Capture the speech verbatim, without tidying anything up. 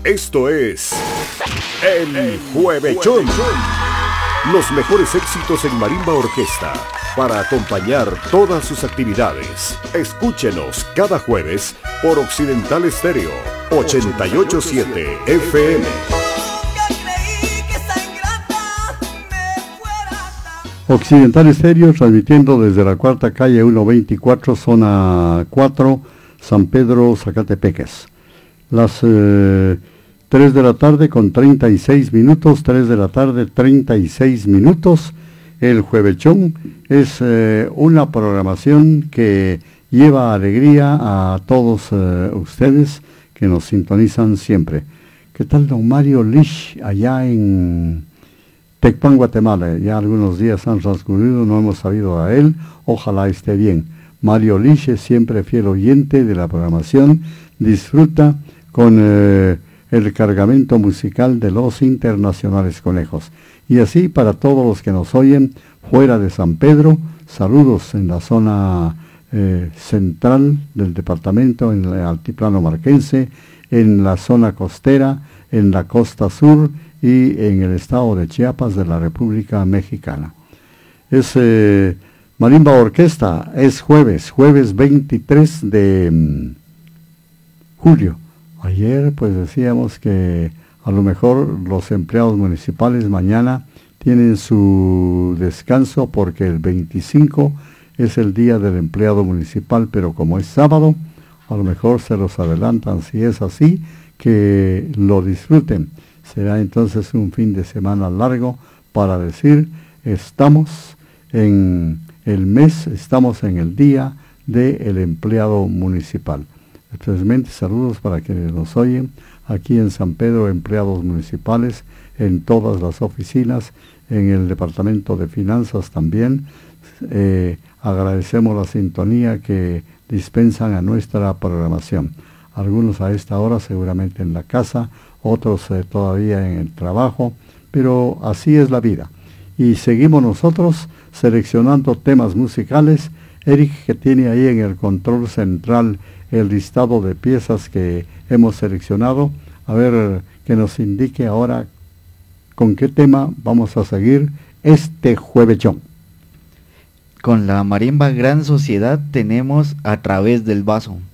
Esto es El Juevechón. Los mejores éxitos en marimba orquesta para acompañar todas sus actividades. Escúchenos cada jueves por Occidental Estéreo ochenta y ocho punto siete F M. Occidental Estéreo transmitiendo desde la cuarta calle ciento veinticuatro, zona cuatro, San Pedro, Zacatepeques. Las eh, tres de la tarde con treinta y seis minutos, tres de la tarde treinta y seis minutos. El Juevechón es eh, una programación que lleva alegría a todos eh, ustedes que nos sintonizan siempre. ¿Qué tal don Mario Lich allá en Tecpan, Guatemala? Ya algunos días han transcurrido, no hemos sabido a él, ojalá esté bien. Mario Lich es siempre fiel oyente de la programación, disfruta con eh, el cargamento musical de los Internacionales Conejos. Y así para todos los que nos oyen fuera de San Pedro, saludos en la zona eh, central del departamento, en el altiplano marquense, en la zona costera, en la costa sur y en el estado de Chiapas de la República Mexicana. Es eh, Marimba Orquesta, es jueves, jueves veintitrés de um, julio. Ayer pues decíamos que a lo mejor los empleados municipales mañana tienen su descanso porque el veinticinco es el día del empleado municipal, pero como es sábado, a lo mejor se los adelantan. Si es así, que lo disfruten. Será entonces un fin de semana largo para decir, estamos en el mes, estamos en el día del empleado municipal. Especialmente saludos para quienes nos oyen aquí en San Pedro, empleados municipales, en todas las oficinas, en el Departamento de Finanzas también. Eh, agradecemos la sintonía que dispensan a nuestra programación. Algunos a esta hora seguramente en la casa, otros eh, todavía en el trabajo, pero así es la vida. Y seguimos nosotros seleccionando temas musicales. Eric, que tiene ahí en el control central el listado de piezas que hemos seleccionado, a ver que nos indique ahora con qué tema vamos a seguir este Juevechón. Con la marimba Gran Sociedad tenemos A Través del Vaso.